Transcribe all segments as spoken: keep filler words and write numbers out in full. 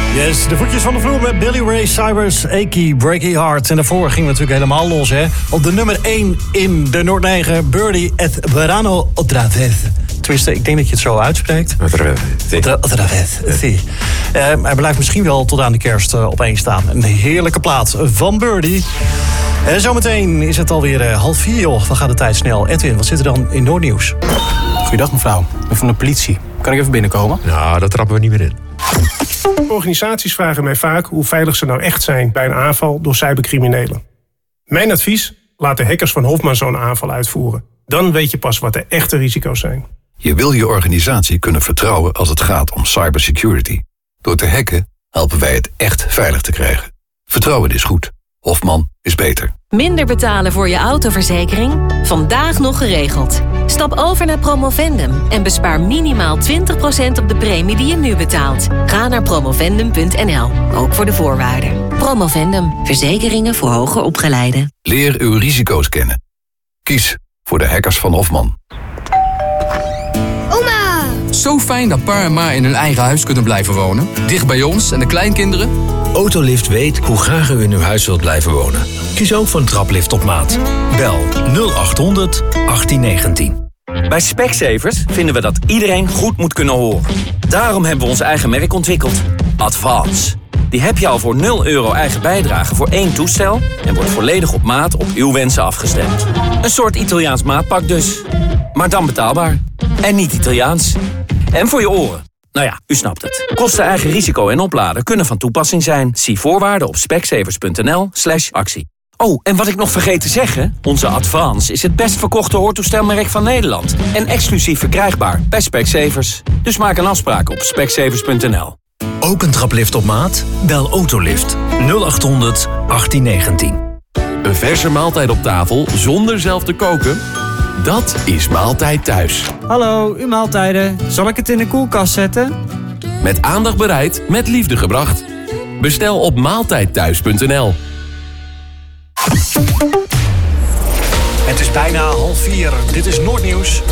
Yes, de voetjes van de vloer met Billy Ray Cyrus, Achy Breaky Heart. En daarvoor gingen we natuurlijk helemaal los, hè. Op de nummer één in de Noord negen, Birdie et Verano otra vez. Tenminste, ik denk dat je het zo uitspreekt. Otra vez, sí. Uh, hij blijft misschien wel tot aan de kerst uh, op één staan. Een heerlijke plaat van Birdie. En zometeen is het alweer uh, half vier, joh. Dan gaat de tijd snel. Edwin, wat zit er dan in Noordnieuws? Goeiedag mevrouw, ik ben van de politie. Kan ik even binnenkomen? Nou, dat trappen we niet meer in. Organisaties vragen mij vaak hoe veilig ze nou echt zijn bij een aanval door cybercriminelen. Mijn advies? Laat de hackers van Hofman zo'n aanval uitvoeren. Dan weet je pas wat de echte risico's zijn. Je wil je organisatie kunnen vertrouwen als het gaat om cybersecurity. Door te hacken helpen wij het echt veilig te krijgen. Vertrouwen is goed. Hofman is beter. Minder betalen voor je autoverzekering? Vandaag nog geregeld. Stap over naar Promovendum en bespaar minimaal twintig procent op de premie die je nu betaalt. Ga naar promovendum punt n l, ook voor de voorwaarden. Promovendum, verzekeringen voor hoger opgeleiden. Leer uw risico's kennen. Kies voor de hackers van Hofman. Oma! Zo fijn dat pa en ma in hun eigen huis kunnen blijven wonen. Dicht bij ons en de kleinkinderen. Autolift weet hoe graag u in uw huis wilt blijven wonen. Kies ook voor een traplift op maat. Bel nul acht honderd achttien negentien. Bij Specsavers vinden we dat iedereen goed moet kunnen horen. Daarom hebben we ons eigen merk ontwikkeld. Advance. Die heb je al voor nul euro eigen bijdrage voor één toestel en wordt volledig op maat op uw wensen afgestemd. Een soort Italiaans maatpak dus. Maar dan betaalbaar. En niet Italiaans. En voor je oren. Nou ja, u snapt het. Kosten, eigen risico en opladen kunnen van toepassing zijn. Zie voorwaarden op specsavers punt n l slash actie. Oh, en wat ik nog vergeet te zeggen. Onze Advance is het best verkochte hoortoestelmerk van Nederland. En exclusief verkrijgbaar bij Specsavers. Dus maak een afspraak op specsavers punt n l. Ook een traplift op maat? Bel Autolift nul acht honderd achttien negentien. Een verse maaltijd op tafel zonder zelf te koken? Dat is Maaltijd Thuis. Hallo, uw maaltijden. Zal ik het in de koelkast zetten? Met aandacht bereid, met liefde gebracht. Bestel op maaltijdthuis punt n l. Het is bijna half vier. Dit is Noordnieuws.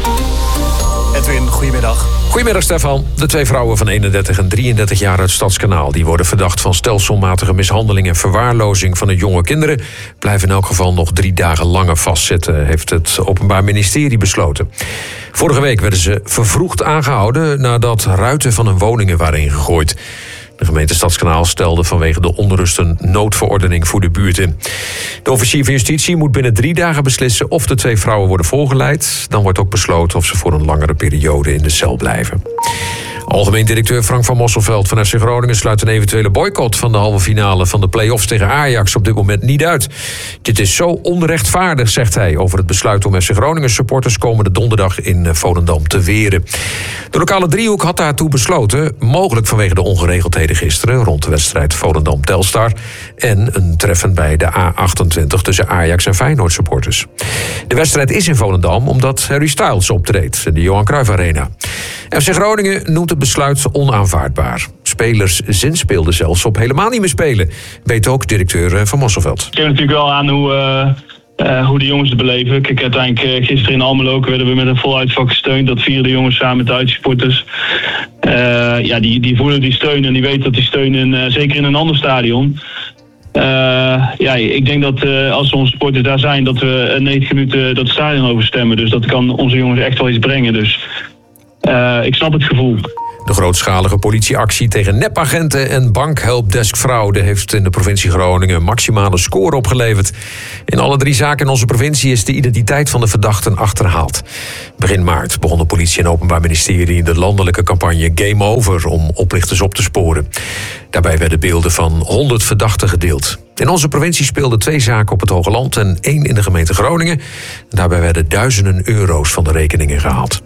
Edwin, goedemiddag. Goedemiddag Stefan. De twee vrouwen van eenendertig en drieëndertig jaar uit Stadskanaal... die worden verdacht van stelselmatige mishandeling en verwaarlozing van de jonge kinderen... blijven in elk geval nog drie dagen langer vastzitten... heeft het Openbaar Ministerie besloten. Vorige week werden ze vervroegd aangehouden... nadat ruiten van hun woningen waren ingegooid. De gemeente Stadskanaal stelde vanwege de onrust een noodverordening voor de buurt in. De officier van justitie moet binnen drie dagen beslissen of de twee vrouwen worden voorgeleid. Dan wordt ook besloten of ze voor een langere periode in de cel blijven. Algemeen directeur Frank van Mosselveld van F C Groningen sluit een eventuele boycott van de halve finale van de play-offs tegen Ajax op dit moment niet uit. Dit is zo onrechtvaardig, zegt hij, over het besluit om F C Groningen supporters komende donderdag in Volendam te weren. De lokale driehoek had daartoe besloten, mogelijk vanwege de ongeregeldheden gisteren rond de wedstrijd Volendam-Telstar en een treffen bij de A achtentwintig tussen Ajax en Feyenoord supporters. De wedstrijd is in Volendam omdat Harry Styles optreedt in de Johan Cruijff Arena. F C Groningen noemt het besluit onaanvaardbaar. Spelers zinspeelden zelfs op helemaal niet meer spelen, weet ook directeur Van Mosselveld. Ik geef natuurlijk wel aan hoe, uh, uh, hoe de jongens het beleven. Kijk, uiteindelijk uh, gisteren in Almelo werden we met een vol uitvak gesteund. Dat vieren de jongens samen met de uitsupporters. Uh, ja, die, die voelen die steun en die weten dat die steun, in, uh, zeker in een ander stadion. Uh, ja, ik denk dat uh, als onze supporters daar zijn, dat we negentig minuten dat stadion overstemmen. Dus dat kan onze jongens echt wel iets brengen. Dus uh, ik snap het gevoel. De grootschalige politieactie tegen nepagenten en bankhelpdeskfraude heeft in de provincie Groningen een maximale score opgeleverd. In alle drie zaken in onze provincie is de identiteit van de verdachten achterhaald. Begin maart begon de politie en Openbaar Ministerie de landelijke campagne Game Over om oplichters op te sporen. Daarbij werden beelden van honderd verdachten gedeeld. In onze provincie speelden twee zaken op het Hogeland en één in de gemeente Groningen. Daarbij werden duizenden euro's van de rekeningen gehaald.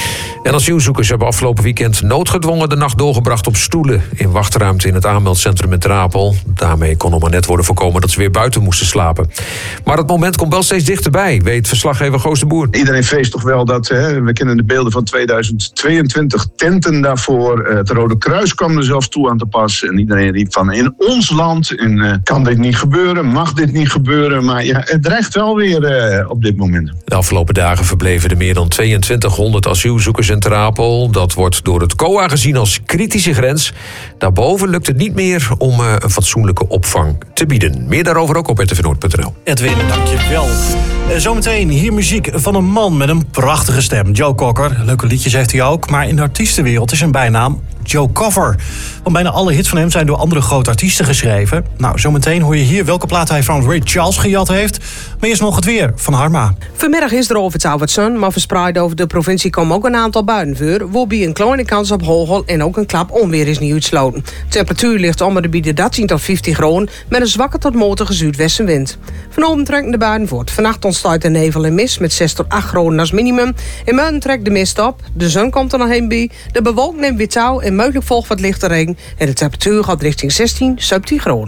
En asielzoekers hebben afgelopen weekend noodgedwongen de nacht doorgebracht op stoelen in wachtruimte in het aanmeldcentrum in Ter Apel. Daarmee kon nog maar net worden voorkomen dat ze weer buiten moesten slapen. Maar het moment komt wel steeds dichterbij, weet verslaggever Goos de Boer. Iedereen vreest toch wel dat, hè, we kennen de beelden van tweeduizend tweeëntwintig, tenten daarvoor. Het Rode Kruis kwam er zelfs toe aan te pas. En iedereen riep van in ons land en, uh, kan dit niet gebeuren, mag dit niet gebeuren. Maar ja, het dreigt wel weer uh, op dit moment. De afgelopen dagen verbleven er meer dan tweeëntwintighonderd vijfhonderd asielzoekers in Ter Apel. Dat wordt door het C O A gezien als kritische grens. Daarboven lukt het niet meer om uh, een fatsoenlijke opvang te bieden. Meer daarover ook op r t v noord punt n l. Edwin, dankjewel. Uh, zometeen hier muziek van een man met een prachtige stem. Joe Cocker. Leuke liedjes heeft hij ook. Maar in de artiestenwereld is zijn bijnaam Joe Cover. Want bijna alle hits van hem zijn door andere grote artiesten geschreven. Nou, zometeen hoor je hier welke plaat hij van Ray Charles gejat heeft. Maar eerst nog het weer van Harma. Vanmiddag is er over het wat zon, maar verspreid over de provincie komen ook een aantal buitenvuur. Waarbij een kleine kans op hagel en ook een klap onweer is niet uitsloten. De temperatuur ligt om de bieden dertien tot vijftien graden met een zwakke tot matige zuidwestenwind. Vanavond trekken de buien voort. Vannacht ontstaat de nevel en mist met zes tot acht graden als minimum. In morgen trekt de mist op, de zon komt er nog heen bij, de bewolking neemt weer touw en mogelijk volgt wat lichte regen en de temperatuur gaat richting zestien, zeventien graden.